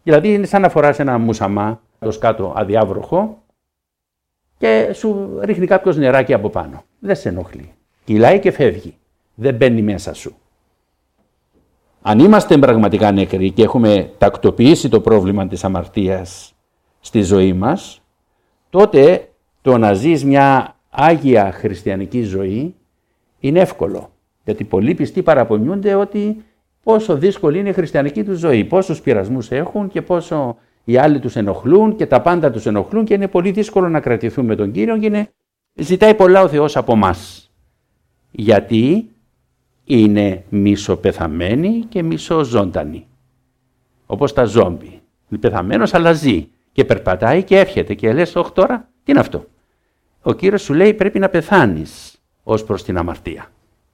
Δηλαδή είναι σαν να φοράς ένα μουσαμά, το σκάτω αδιάβροχο και σου ρίχνει κάποιος νεράκι από πάνω. Δεν σε ενοχλεί. Κυλάει και φεύγει. Δεν μπαίνει μέσα σου. Αν είμαστε πραγματικά νεκροί και έχουμε τακτοποιήσει το πρόβλημα της αμαρτίας στη ζωή μας, τότε το να ζεις μια άγια χριστιανική ζωή είναι εύκολο. Γιατί πολλοί πιστοί παραπονιούνται ότι πόσο δύσκολη είναι η χριστιανική τους ζωή, πόσους πειρασμούς έχουν και πόσο οι άλλοι τους ενοχλούν και τα πάντα τους ενοχλούν και είναι πολύ δύσκολο να κρατηθούν με τον Κύριο και ζητάει πολλά ο Θεός από μας. Γιατί είναι μισοπεθαμένοι και μισοζώντανοι. Όπως τα ζόμπι. Είναι πεθαμένος αλλά ζει και περπατάει και έρχεται και λες όχι τώρα τι είναι αυτό. Ο Κύριος σου λέει πρέπει να πεθάνεις ως προς την αμαρτία.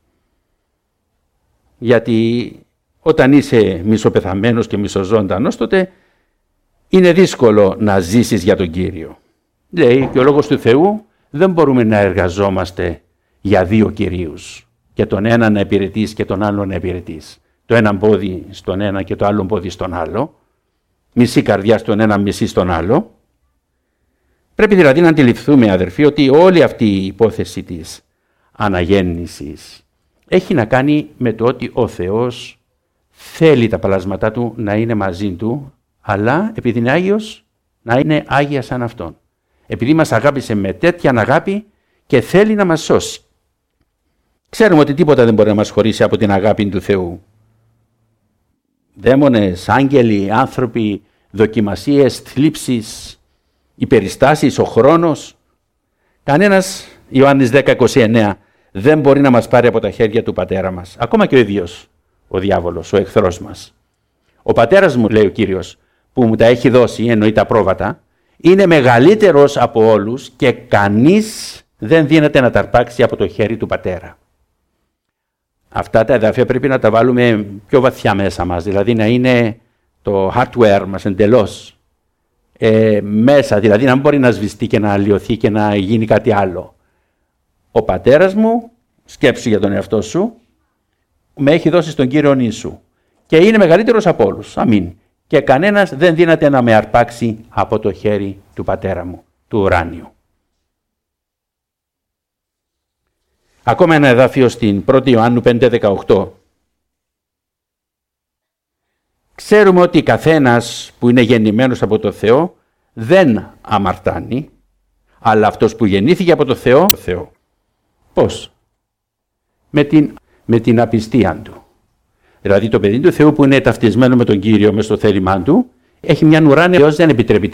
Γιατί όταν είσαι μισοπεθαμένος και μισοζώντανος τότε είναι δύσκολο να ζήσεις για τον Κύριο. Λέει και ο Λόγος του Θεού δεν μπορούμε να εργαζόμαστε για δύο κυρίους και τον έναν να υπηρετείς και τον άλλον να υπηρετείς. Το ένα πόδι στον ένα και το άλλο πόδι στον άλλο. Μισή καρδιά στον ένα, μισή στον άλλο. Πρέπει δηλαδή να αντιληφθούμε αδερφοί ότι όλη αυτή η υπόθεση της αναγέννησης έχει να κάνει με το ότι ο Θεός θέλει τα παλάσματά του να είναι μαζί του, αλλά επειδή είναι Άγιος, να είναι Άγια σαν Αυτόν. Επειδή μας αγάπησε με τέτοια αγάπη και θέλει να μας σώσει. Ξέρουμε ότι τίποτα δεν μπορεί να μας χωρίσει από την αγάπη του Θεού. Δαίμονες, άγγελοι, άνθρωποι, δοκιμασίες, θλίψεις, οι περιστάσεις, ο χρόνος. Κανένας, Ιωάννης 10:29, δεν μπορεί να μας πάρει από τα χέρια του Πατέρα μας. Ακόμα και ο ίδιος, ο διάβολος, ο εχθρός μας. Ο Πατέρας μου, λέει ο Κύριος, που μου τα έχει δώσει, εννοεί τα πρόβατα, είναι μεγαλύτερος από όλους και κανείς δεν δύναται να τα αρπάξει από το χέρι του Πατέρα. Αυτά τα εδάφια πρέπει να τα βάλουμε πιο βαθιά μέσα μας, δηλαδή να είναι το hardware μας εντελώς μέσα, δηλαδή να μην μπορεί να σβηστεί και να αλλοιωθεί και να γίνει κάτι άλλο. Ο Πατέρας μου, σκέψου για τον εαυτό σου, με έχει δώσει στον Κύριο Ιησού και είναι μεγαλύτερος από όλους. Αμήν. Και κανένας δεν δύναται να με αρπάξει από το χέρι του Πατέρα μου, του ουράνιου. Ακόμα ένα εδάφιο στην 1η Ιωάννου 5:18. Ξέρουμε ότι καθένας που είναι γεννημένος από το Θεό δεν αμαρτάνει, αλλά αυτός που γεννήθηκε από το Θεό. Πώς? Με την απιστία του. Δηλαδή το παιδί του Θεού που είναι ταυτισμένο με τον Κύριο μες στο θέλημά του, έχει μια ουράνια, Θεός δεν επιτρέπει